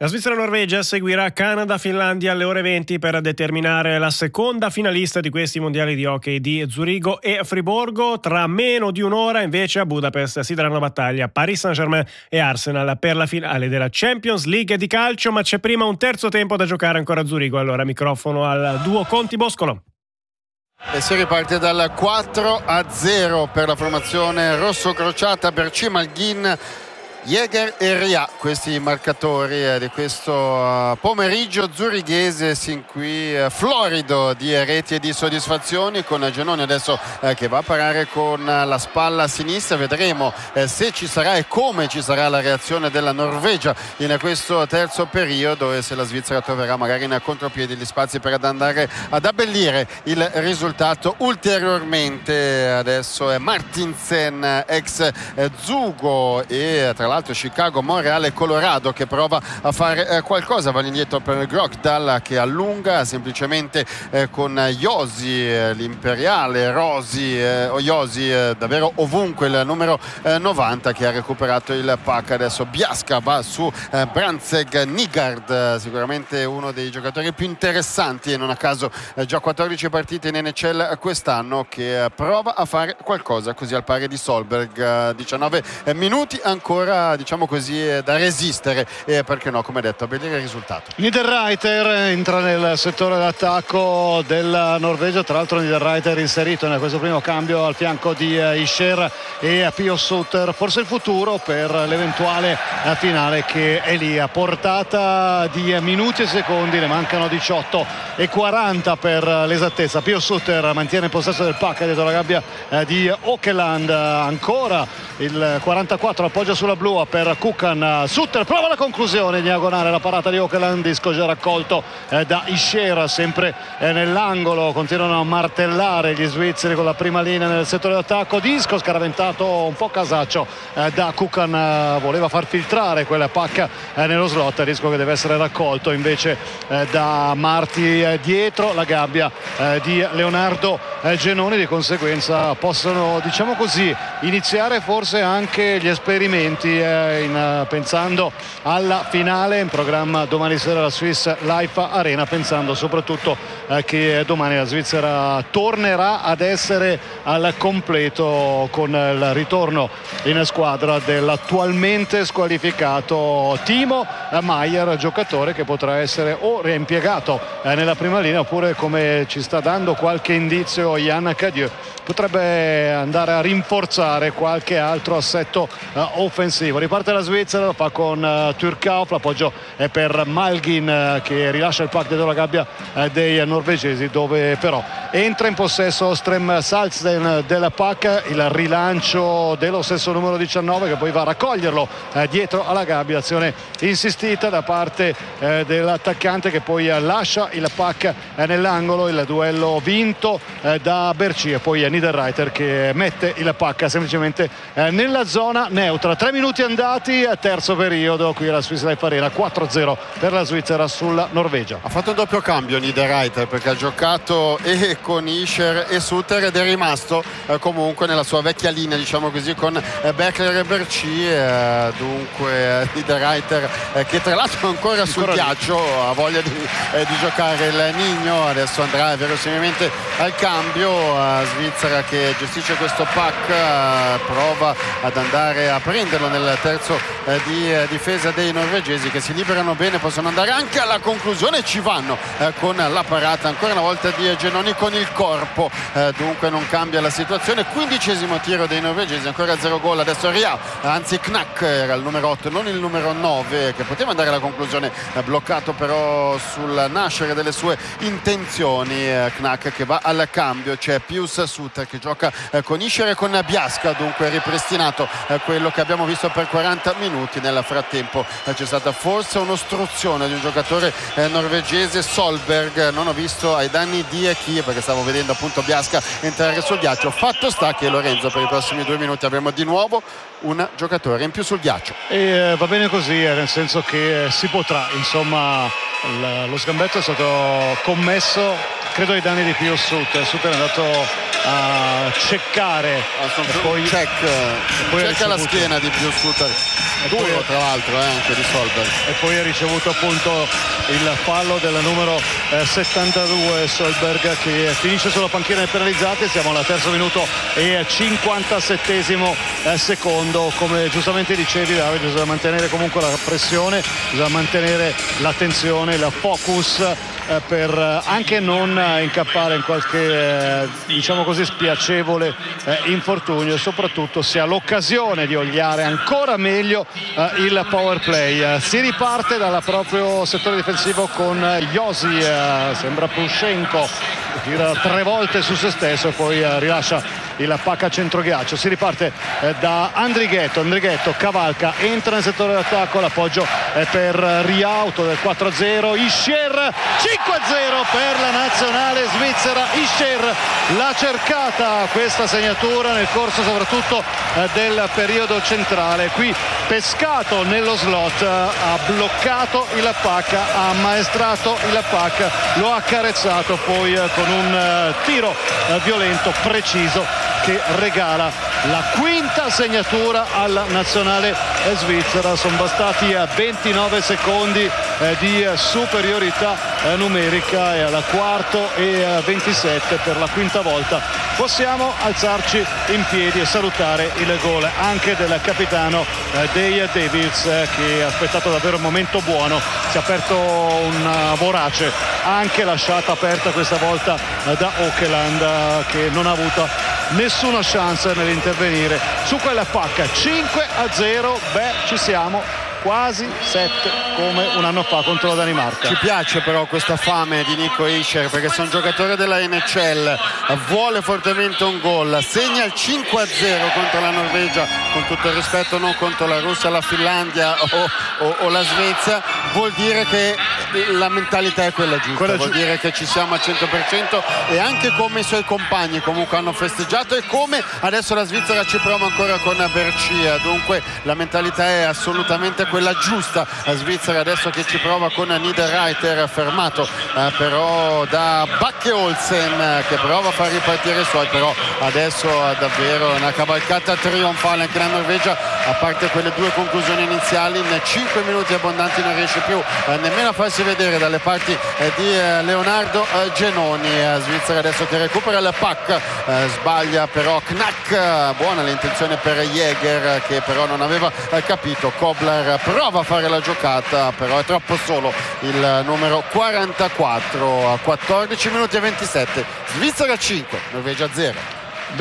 La Svizzera-Norvegia seguirà Canada-Finlandia alle ore 20 per determinare la seconda finalista di questi mondiali di hockey di Zurigo e Friburgo. Tra meno di un'ora invece a Budapest si daranno battaglia Paris Saint-Germain e Arsenal per la finale della Champions League di calcio, ma c'è prima un terzo tempo da giocare ancora a Zurigo. Allora microfono al duo Conti-Boscolo. E si riparte dal 4-0 per la formazione rosso-crociata. Berci, Malghin, Jäger e Ria, questi marcatori di questo pomeriggio zurighese, sin qui florido di reti e di soddisfazioni, con Giannoni adesso che va a parare con la spalla sinistra. Vedremo se ci sarà e come ci sarà la reazione della Norvegia in questo terzo periodo e se la Svizzera troverà magari in contropiedi gli spazi per andare ad abbellire il risultato ulteriormente. Adesso è Martinsen, ex Zugo, e tra l'altro Chicago, Montreal e Colorado che prova a fare qualcosa. Va indietro per Grokdal che allunga semplicemente con Josi, l'imperiale Josi davvero ovunque, il numero 90 che ha recuperato il pack. Adesso Biasca va su Brandtzeg Nygaard, sicuramente uno dei giocatori più interessanti e non a caso già 14 partite in NHL quest'anno, che prova a fare qualcosa così al pari di Solberg. 19 minuti ancora, diciamo così, da resistere e perché no, come detto, a vedere il risultato. Niederreiter entra nel settore d'attacco della Norvegia, tra l'altro Niederreiter inserito in questo primo cambio al fianco di Ischer e Pio Sutter, forse il futuro per l'eventuale finale che è lì a portata di minuti e secondi. Ne mancano 18 e 40 per l'esattezza. Pio Sutter mantiene il possesso del pack dietro la gabbia di Åkeland, ancora il 44 appoggia sulla blu per Kukan. Sutter prova la conclusione diagonale, la parata di Åkeland, disco già raccolto da Ischer, sempre nell'angolo. Continuano a martellare gli svizzeri con la prima linea nel settore d'attacco, disco scaraventato un po' casaccio da Kukan, voleva far filtrare quella pacca nello slot, disco che deve essere raccolto invece da Marti dietro la gabbia di Leonardo Genoni. Di conseguenza possono, diciamo così, iniziare forse anche gli esperimenti pensando alla finale in programma domani sera alla Swiss Life Arena, pensando soprattutto che domani la Svizzera tornerà ad essere al completo con il ritorno in squadra dell'attualmente squalificato Timo Maier, giocatore che potrà essere o reimpiegato nella prima linea oppure, come ci sta dando qualche indizio Yann Cadieux, potrebbe andare a rinforzare qualche altro assetto offensivo. Riparte la Svizzera, lo fa con Turkauf, l'appoggio è per Malghin che rilascia il pack dentro la gabbia dei norvegesi, dove però entra in possesso Strem Salsten del pack. Il rilancio dello stesso numero 19 che poi va a raccoglierlo dietro alla gabbia, azione insistita da parte dell'attaccante che poi lascia il pack nell'angolo. Il duello vinto da Berci e poi Niederreiter che mette il pack semplicemente nella zona neutra. 3 minuti andati, terzo periodo qui alla Swiss Life Arena, 4-0 per la Svizzera sulla Norvegia. Ha fatto un doppio cambio Niederreiter perché ha giocato e con Ischer e Sutter ed è rimasto comunque nella sua vecchia linea, diciamo così, con Beckler e Berci. Dunque Niederreiter che tra l'altro è ancora sul ghiaccio, ha voglia di giocare il Nigno. Adesso andrà verosimilmente al cambio. Svizzera che gestisce questo pack, prova ad andare a prenderlo nel terzo di difesa dei norvegesi che si liberano bene, possono andare anche alla conclusione, ci vanno con la parata ancora una volta di Genoni con il corpo. Dunque non cambia la situazione. 15° tiro dei norvegesi, ancora 0 gol. Adesso Ria, anzi Knack era il numero 8 non il numero 9 che poteva andare alla conclusione, bloccato però sul nascere delle sue intenzioni. Knack che va al cambio, c'è Pius Sutter che gioca con Ischer e con Biasca, dunque ripristinato quello che abbiamo visto per 40 minuti. Nel frattempo c'è stata forse un'ostruzione di un giocatore norvegese, Solberg, non ho visto ai danni di chi, perché stavo vedendo appunto Biasca entrare sul ghiaccio. Fatto sta che Lorenzo per i prossimi 2 minuti avremo di nuovo un giocatore in più sul ghiaccio e va bene così, nel senso che si potrà, insomma, lo sgambetto è stato commesso credo ai danni di Pio Sutter. Sutter è andato a ceccare poi check alla schiena di Björn-Sutter, duro tra l'altro anche di Solberg, e poi ha ricevuto appunto il fallo del numero 72 Solberg, che finisce sulla panchina dei penalizzati. Siamo al terzo minuto e 57esimo secondo. Come giustamente dicevi, Davide, bisogna mantenere comunque la pressione, bisogna mantenere l'attenzione, la focus, per anche non incappare in qualche diciamo così spiacevole infortunio, e soprattutto si ha l'occasione di oliare ancora meglio il power play. Si riparte dal proprio settore difensivo con Josi, sembra Pushenko, tira 3 volte su se stesso e poi rilascia il pacca a centroghiaccio. Si riparte da Andrighetto cavalca, entra nel settore d'attacco, l'appoggio è per Riauto del 4-0, Ischier 5-0 per la nazionale svizzera. Ischier l'ha cercata questa segnatura nel corso soprattutto del periodo centrale, qui pescato nello slot, ha bloccato il pacca, ha ammaestrato il pacca, lo ha accarezzato poi con un tiro violento, preciso, che regala la quinta segnatura alla nazionale svizzera. Sono bastati 29 secondi di superiorità numerica, e alla quarto e 27 per la quinta volta possiamo alzarci in piedi e salutare il gol anche del capitano dei Devils, che ha aspettato davvero un momento buono, si è aperto una vorace, anche lasciata aperta questa volta da Åkerland, che non ha avuto nessuna chance nell'intervenire su quella pacca. 5-0, ci siamo quasi 7 come un anno fa contro la Danimarca. Ci piace però questa fame di Nico Ischier, perché se un giocatore della NHL vuole fortemente un gol, segna il 5-0 contro la Norvegia, con tutto il rispetto, non contro la Russia, la Finlandia o la Svezia, vuol dire che la mentalità è quella giusta, vuol dire che ci siamo al 100%, e anche come i suoi compagni comunque hanno festeggiato, e come adesso la Svizzera ci prova ancora con Bercia. Dunque la mentalità è assolutamente quella giusta. La Svizzera adesso che ci prova con Niederreiter, fermato però da Backe Olsen, che prova a far ripartire i suoi, però adesso davvero una cavalcata trionfale anche la Norvegia, a parte quelle 2 conclusioni iniziali, in 5 minuti abbondanti non riesce più nemmeno a farsi vedere dalle parti di Leonardo Genoni. Svizzera adesso che recupera il pack, sbaglia però Knack, buona l'intenzione per Jäger, che però non aveva capito. Kobler prova a fare la giocata, però è troppo solo il numero 44. A 14 minuti e 27, Svizzera 5, Norvegia 0.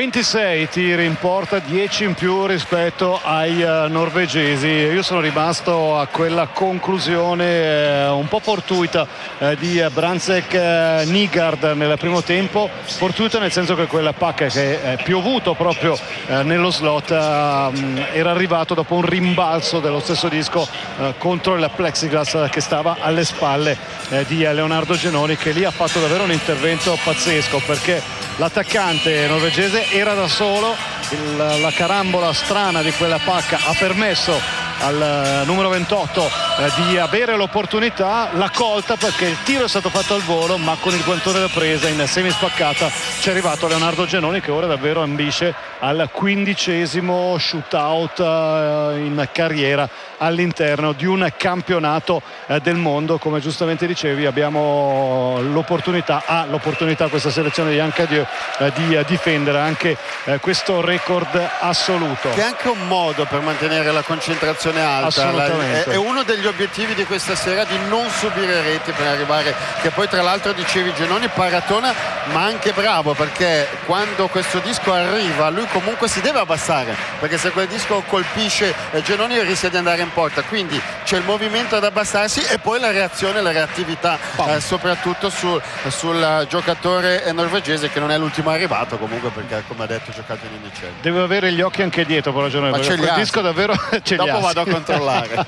26 tiri in porta, 10 in più rispetto ai norvegesi. Io sono rimasto a quella conclusione un po' fortuita di Brandtzæk Nygaard nel primo tempo, fortuita nel senso che quella pacca che è piovuto proprio nello slot era arrivato dopo un rimbalzo dello stesso disco contro il plexiglass che stava alle spalle di Leonardo Genoni, che lì ha fatto davvero un intervento pazzesco, perché l'attaccante norvegese era da solo, la carambola strana di quella pacca ha permesso al numero 28 di avere l'opportunità, l'ha colta perché il tiro è stato fatto al volo, ma con il guantone da presa in semi spaccata ci è arrivato Leonardo Genoni, che ora davvero ambisce al 15° shootout in carriera all'interno di un campionato del mondo. Come giustamente dicevi, abbiamo l'opportunità questa selezione di Yann Cadieux di difendere anche questo record assoluto, che è anche un modo per mantenere la concentrazione alta. È uno degli obiettivi di questa sera, di non subire reti per arrivare, che poi tra l'altro dicevi Genoni paratona ma anche bravo, perché quando questo disco arriva lui comunque si deve abbassare, perché se quel disco colpisce Genoni rischia di andare in porta, quindi c'è il movimento ad abbassarsi e poi la reazione, la reattività soprattutto sul giocatore norvegese, che non è l'ultimo arrivato comunque, perché come ha detto ha giocato in NHL. Deve avere gli occhi anche dietro, per ragione, perché quel disco davvero ce li ha. Dopo vado a controllare.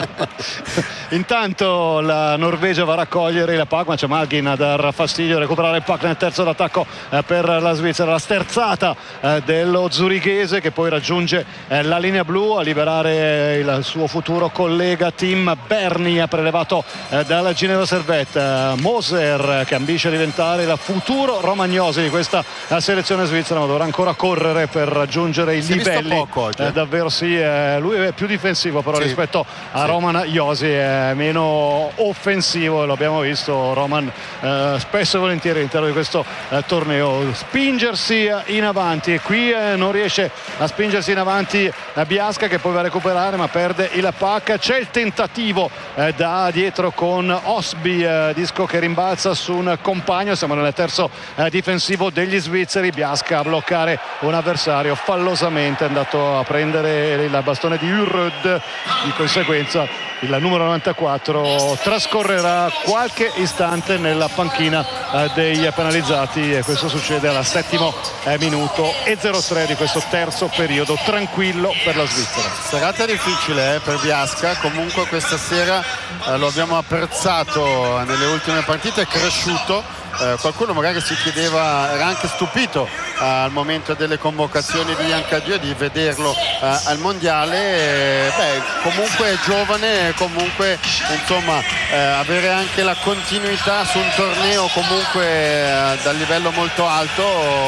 Intanto la Norvegia va a raccogliere il puck, ma c'è Malgin a dar fastidio, recuperare il puck nel terzo d'attacco per la Svizzera. La sterzata del dello zurighese, che poi raggiunge la linea blu a liberare il suo futuro collega Tim Berni, prelevato dalla Ginevra Servette. Moser, che ambisce a diventare il futuro Romagnosi di questa selezione svizzera, ma dovrà ancora correre per raggiungere i livelli. Davvero sì, lui è più difensivo però rispetto a Roman Josi, è meno offensivo, lo abbiamo visto Roman spesso e volentieri all'interno di questo torneo spingersi in avanti, e qui non riesce a spingersi in avanti Biasca, che poi va a recuperare ma perde il pack. C'è il tentativo da dietro con Osby, Disco che rimbalza su un compagno, siamo nel terzo difensivo degli svizzeri. Biasca a bloccare un avversario, fallosamente è andato a prendere il bastone di Urrud, di conseguenza il numero 94 trascorrerà qualche istante nella panchina dei penalizzati, e questo succede al 7° minuto e 03 di questo terzo periodo tranquillo per la Svizzera. Serata difficile per Biasca, comunque questa sera lo abbiamo apprezzato nelle ultime partite, è cresciuto. Qualcuno magari si chiedeva, era anche stupito al momento delle convocazioni di Jankadio di vederlo al mondiale. Comunque è giovane, comunque insomma avere anche la continuità su un torneo comunque dal livello molto alto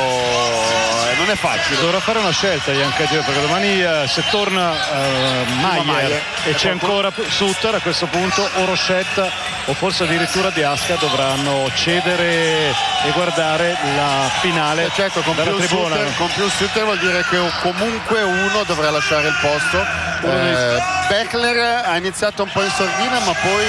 non è facile. Dovrà fare una scelta Jankadio, perché domani se torna Maier e c'è ancora Sutter, a questo punto o Rochette o forse addirittura Biasca dovranno cedere e guardare la finale. Certo, con più Sutter vuol dire che comunque uno dovrà lasciare il posto. Beckler ha iniziato un po' in sordina, ma poi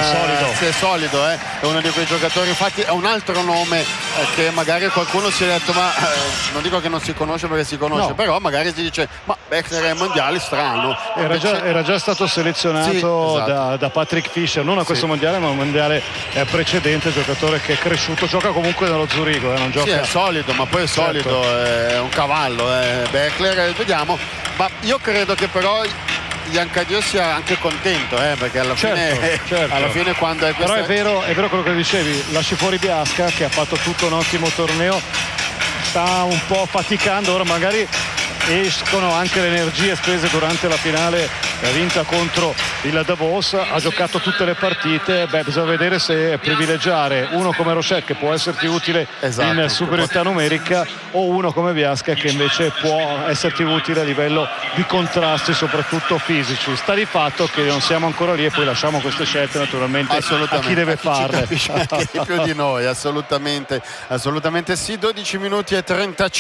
è solido, è uno di quei giocatori. Infatti è un altro nome che magari qualcuno si è detto, ma non dico che non si conosce, perché si conosce, però magari si dice, ma Beckler è mondiale, strano. Era già stato selezionato da Patrick Fischer, non a questo mondiale ma a un mondiale precedente, giocatore che è cresciuto, gioca comunque nello Zurigo, non gioca. Sì, è solido, ma poi è solido, è un cavallo, Beckler, vediamo. Ma io credo che però Jankadio sia anche contento, perché alla fine quando è questa... Però è vero quello che dicevi, lasci fuori Biasca che ha fatto tutto un ottimo torneo, sta un po' faticando, ora magari escono anche le energie spese durante la finale vinta contro il Davos, ha giocato tutte le partite, bisogna vedere se privilegiare uno come Rochette, che può esserti utile in superiorità numerica, o uno come Biasca, che invece può esserti utile a livello di contrasti soprattutto fisici. Sta di fatto che non siamo ancora lì, e poi lasciamo queste scelte naturalmente a chi deve farle. Anche più di noi, assolutamente sì. 12 minuti e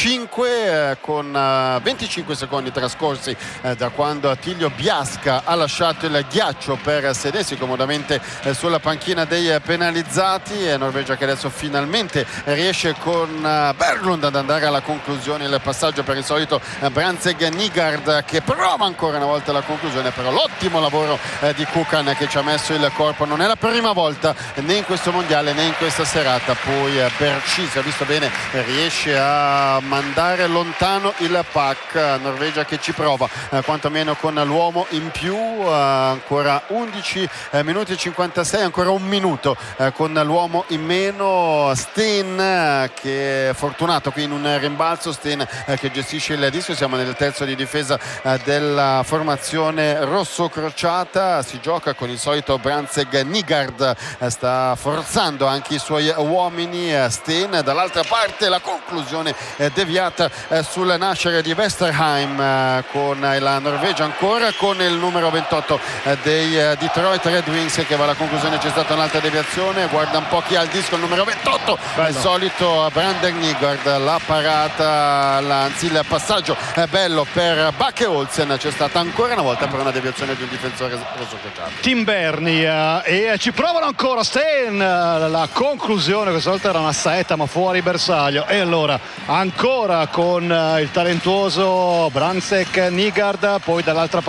35 con 25 secondi trascorsi da quando Attilio Biasca ha lasciato il ghiaccio per sedersi comodamente sulla panchina dei penalizzati. Norvegia che adesso finalmente riesce con Berglund ad andare alla conclusione. Il passaggio per il solito Brandtzæg Nygaard, che prova ancora una volta la conclusione, però l'ottimo lavoro di Kukan, che ci ha messo il corpo. Non è la prima volta né in questo mondiale né in questa serata. Poi Berchi, si è visto bene, riesce a mandare lontano il pack. Norvegia che ci prova quantomeno con l'uomo in più, ancora 11 minuti e 56, ancora un minuto con l'uomo in meno. Steen che è fortunato qui in un rimbalzo, Steen che gestisce il disco. Siamo nel terzo di difesa della formazione rosso-crociata, si gioca con il solito Brandtzæg Nygaard, sta forzando anche i suoi uomini. Steen dall'altra parte, la conclusione deviata sul nascere di Westerheim, con la Norvegia ancora con il numero 28 dei Detroit Red Wings che va alla conclusione. C'è stata un'altra deviazione, guarda un po' chi ha il disco, il numero 28, il solito Brandon Nygaard, la parata, anzi il passaggio è bello per Bakke Olsen. C'è stata ancora una volta per una deviazione di un difensore rosso-crociato, Tim Berni, e ci provano ancora. Steen, la conclusione questa volta era una saetta ma fuori bersaglio, e allora ancora con il talentuoso Brandtzæg Nygaard, poi dall'altra parte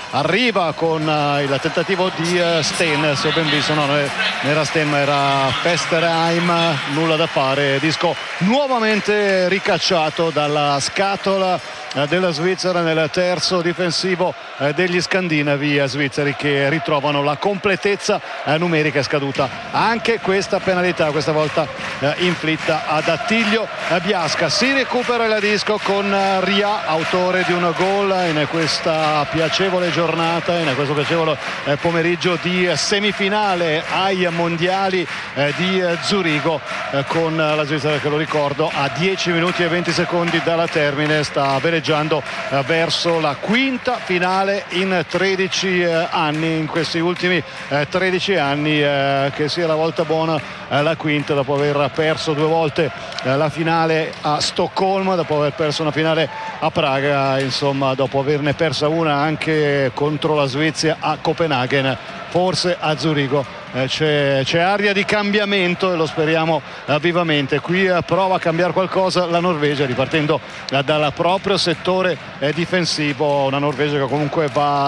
arriva con il tentativo di Steen, se ho ben visto, no, non era Steen ma era Festerheim, nulla da fare, disco nuovamente ricacciato dalla scatola della Svizzera nel terzo difensivo degli scandinavi svizzeri, che ritrovano la completezza numerica. È scaduta anche questa penalità, questa volta inflitta ad Attilio Biasca. Si recupera il disco con Ria, autore di un gol in questa piacevole giornata, in questo piacevole pomeriggio di semifinale ai mondiali di Zurigo, con la Svizzera che, lo ricordo, a 10 minuti e 20 secondi dalla termine sta veleggiando verso la quinta finale in 13 anni, in questi ultimi 13 anni, che sia la volta buona la quinta, dopo aver perso 2 volte la finale a Stoccolma, dopo aver perso una finale a Praga, insomma dopo averne persa una anche contro la Svezia a Copenaghen. Forse a Zurigo c'è aria di cambiamento e lo speriamo vivamente. Qui prova a cambiare qualcosa la Norvegia, ripartendo dal proprio settore difensivo, una Norvegia che comunque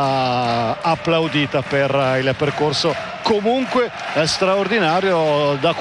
va applaudita per il percorso comunque straordinario da